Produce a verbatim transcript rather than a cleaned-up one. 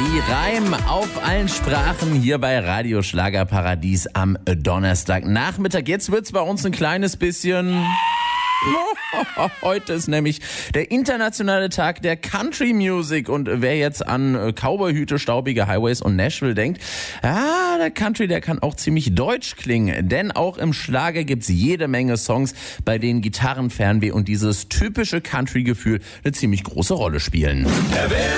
Die Reim auf allen Sprachen hier bei Radio Schlagerparadies am Donnerstagnachmittag. Jetzt wird's bei uns ein kleines bisschen... Heute ist nämlich der internationale Tag der Country Music und wer jetzt an Cowboyhüte, staubige Highways und Nashville denkt, ja, der Country, der kann auch ziemlich deutsch klingen, denn auch im Schlager gibt's jede Menge Songs, bei denen Gitarren, Fernweh und dieses typische Country-Gefühl eine ziemlich große Rolle spielen. Er will